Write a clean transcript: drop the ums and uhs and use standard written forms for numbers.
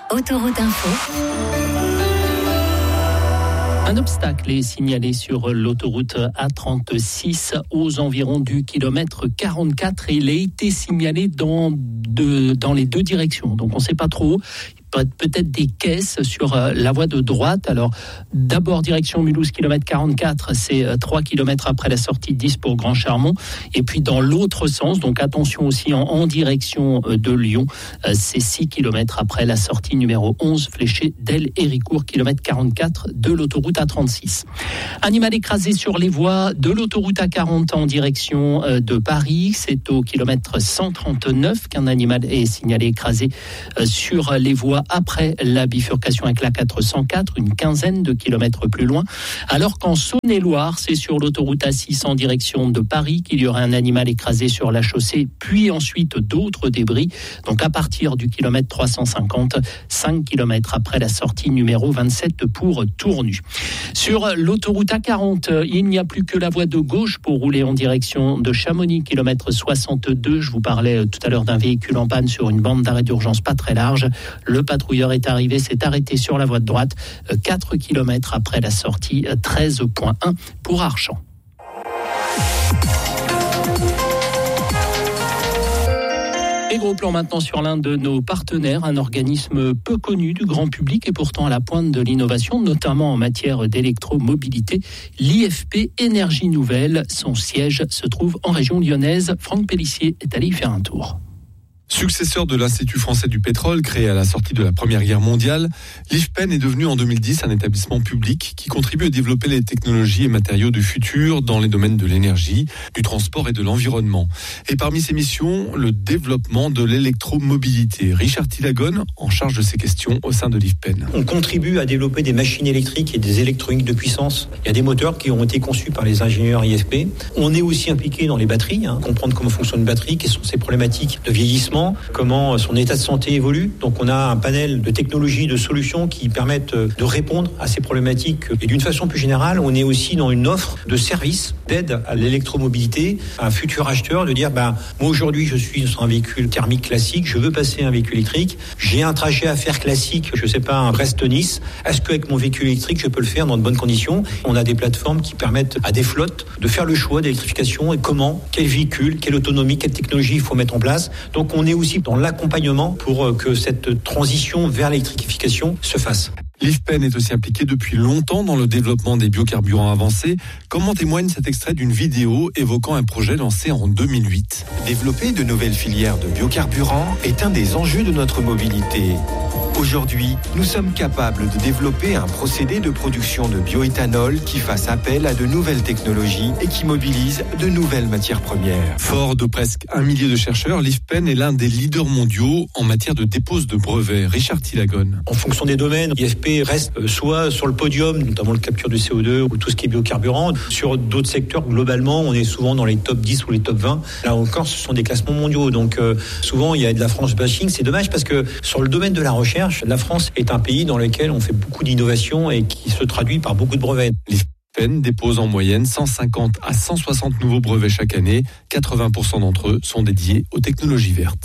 Autoroute Info. Un obstacle est signalé sur l'autoroute A36 aux environs du kilomètre 44 et il a été signalé dans les deux directions. Donc on ne sait pas trop. Peut-être des caisses sur la voie de droite. Alors, d'abord, direction Mulhouse, kilomètre 44, c'est 3 km après la sortie 10 pour Grand Charmont. Et puis, dans l'autre sens, donc attention aussi en direction de Lyon, c'est 6 km après la sortie numéro 11, fléchée d'El-Héricourt, kilomètre 44 de l'autoroute A36. Animal écrasé sur les voies de l'autoroute A40 en direction de Paris. C'est au kilomètre 139 qu'un animal est signalé écrasé sur les voies après la bifurcation avec la 404, une quinzaine de kilomètres plus loin. Alors qu'en Saône-et-Loire, c'est sur l'autoroute A6 en direction de Paris qu'il y aurait un animal écrasé sur la chaussée, puis ensuite d'autres débris. Donc à partir du kilomètre 350, 5 kilomètres après la sortie numéro 27 pour Tournu. Sur l'autoroute A40, il n'y a plus que la voie de gauche pour rouler en direction de Chamonix, kilomètre 62. Je vous parlais tout à l'heure d'un véhicule en panne sur une bande d'arrêt d'urgence pas très large. Le patrouilleur est arrivé, s'est arrêté sur la voie de droite, 4 km après la sortie, 13.1 pour Archamps. Et gros plan maintenant sur l'un de nos partenaires, un organisme peu connu du grand public et pourtant à la pointe de l'innovation, notamment en matière d'électromobilité, l'IFP Énergie Nouvelle. Son siège se trouve en région lyonnaise. Franck Pellissier est allé y faire un tour. Successeur de l'Institut français du pétrole, créé à la sortie de la Première Guerre mondiale, l'IFPEN est devenu en 2010 un établissement public qui contribue à développer les technologies et matériaux du futur dans les domaines de l'énergie, du transport et de l'environnement. Et parmi ses missions, le développement de l'électromobilité. Richard Tilagone, en charge de ces questions au sein de l'IFPEN. On contribue à développer des machines électriques et des électroniques de puissance. Il y a des moteurs qui ont été conçus par les ingénieurs IFP. On est aussi impliqué dans les batteries, comprendre comment fonctionne une batterie, quelles sont ses problématiques de vieillissement, comment son état de santé évolue. Donc on a un panel de technologies, de solutions qui permettent de répondre à ces problématiques. Et d'une façon plus générale, on est aussi dans une offre de services d'aide à l'électromobilité, à un futur acheteur de dire, moi aujourd'hui je suis sur un véhicule thermique classique, je veux passer à un véhicule électrique, j'ai un trajet à faire classique, je sais pas, un Brest-Nice, est-ce qu'avec mon véhicule électrique je peux le faire dans de bonnes conditions? On a des plateformes qui permettent à des flottes de faire le choix d'électrification et comment, quel véhicule, quelle autonomie, quelle technologie il faut mettre en place. Donc on est aussi dans l'accompagnement pour que cette transition vers l'électrification se fasse. L'IFPEN est aussi impliqué depuis longtemps dans le développement des biocarburants avancés, comme en témoigne cet extrait d'une vidéo évoquant un projet lancé en 2008. Développer de nouvelles filières de biocarburants est un des enjeux de notre mobilité. Aujourd'hui, nous sommes capables de développer un procédé de production de bioéthanol qui fasse appel à de nouvelles technologies et qui mobilise de nouvelles matières premières. Fort de presque 1 millier de chercheurs, l'IFPEN est l'un des leaders mondiaux en matière de dépose de brevets. Richard Tilagone. En fonction des domaines, l'IFP reste soit sur le podium, notamment la capture du CO2 ou tout ce qui est biocarburant. Sur d'autres secteurs, globalement, on est souvent dans les top 10 ou les top 20. Là encore, ce sont des classements mondiaux. Donc souvent, il y a de la France bashing. C'est dommage parce que sur le domaine de la recherche, la France est un pays dans lequel on fait beaucoup d'innovation et qui se traduit par beaucoup de brevets. L'IFPEN dépose en moyenne 150 à 160 nouveaux brevets chaque année. 80% d'entre eux sont dédiés aux technologies vertes.